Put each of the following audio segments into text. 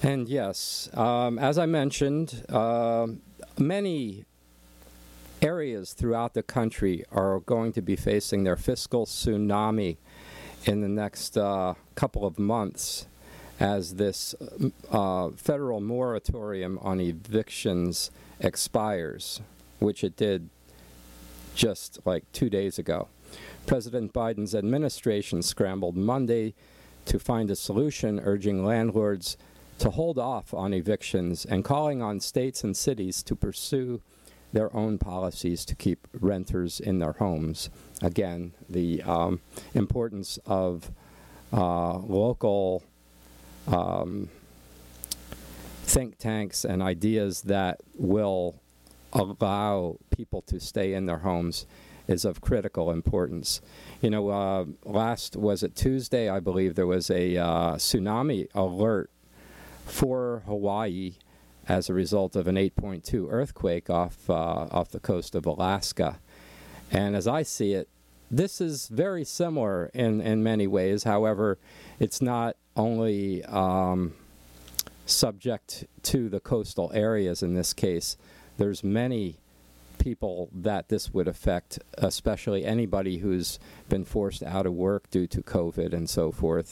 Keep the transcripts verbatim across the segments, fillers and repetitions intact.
And yes, um, as I mentioned, uh, many areas throughout the country are going to be facing their fiscal tsunami in the next uh, couple of months as this uh, federal moratorium on evictions expires, which it did just like two days ago. President Biden's administration scrambled Monday to find a solution, urging landlords to hold off on evictions and calling on states and cities to pursue their own policies to keep renters in their homes. Again, the um, importance of uh, local um, think tanks and ideas that will allow people to stay in their homes is of critical importance. You know, uh, last, was it Tuesday, I believe, there was a uh, tsunami alert for Hawaii as a result of an eight point two earthquake off uh, off the coast of Alaska. And as I see it, this is very similar in, in many ways. However, it's not only um, subject to the coastal areas in this case. There's many people that this would affect, especially anybody who's been forced out of work due to COVID and so forth.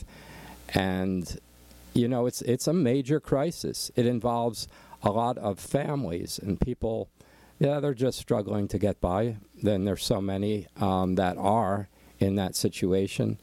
And you know, it's it's a major crisis. It involves a lot of families and people, yeah, they're just struggling to get by. Then there's so many um, that are in that situation.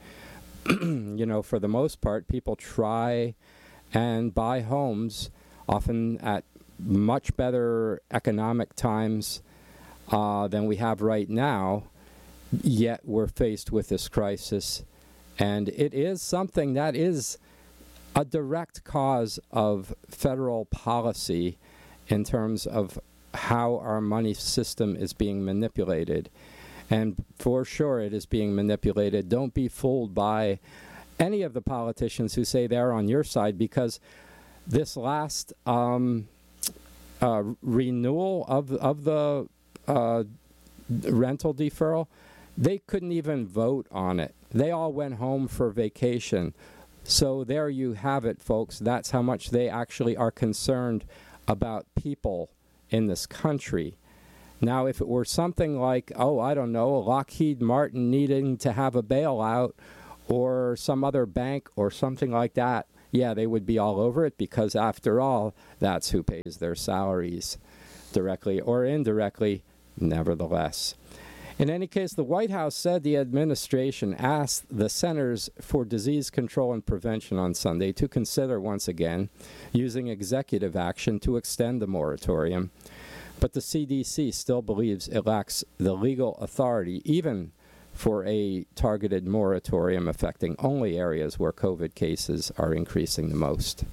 You know, for the most part, people try and buy homes, often at much better economic times uh, than we have right now, yet we're faced with this crisis. And it is something that is a direct cause of federal policy in terms of how our money system is being manipulated. And for sure it is being manipulated. Don't be fooled by any of the politicians who say they're on your side, because this last um, uh, renewal of, of the uh, rental deferral, they couldn't even vote on it. They all went home for vacation. So there you have it, folks. That's how much they actually are concerned about people in this country. Now, if it were something like, oh, I don't know, Lockheed Martin needing to have a bailout or some other bank or something like that, yeah, they would be all over it, because after all, that's who pays their salaries, directly or indirectly, nevertheless. In any case, the White House said the administration asked the Centers for Disease Control and Prevention on Sunday to consider once again using executive action to extend the moratorium. But the C D C still believes it lacks the legal authority, even for a targeted moratorium affecting only areas where COVID cases are increasing the most.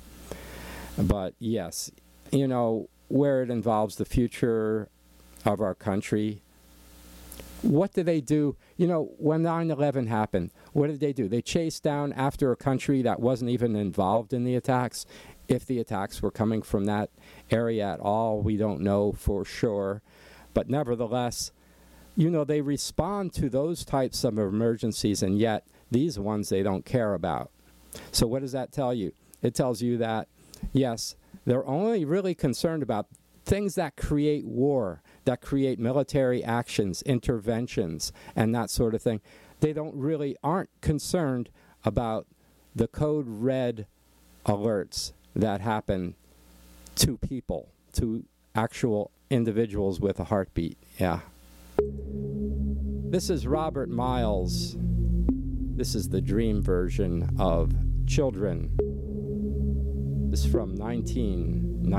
But yes, you know, where it involves the future of our country, what did they do? You know, when nine eleven happened, what did they do? They chased down after a country that wasn't even involved in the attacks. If the attacks were coming from that area at all, we don't know for sure. But nevertheless, you know, they respond to those types of emergencies, and yet these ones they don't care about. So what does that tell you? It tells you that, yes, they're only really concerned about things that create war, that create military actions, interventions, and that sort of thing. They don't really aren't concerned about the code red alerts that happen to people, to actual individuals with a heartbeat. Yeah. This is Robert Miles. This is the dream version of Children. This is from nineteen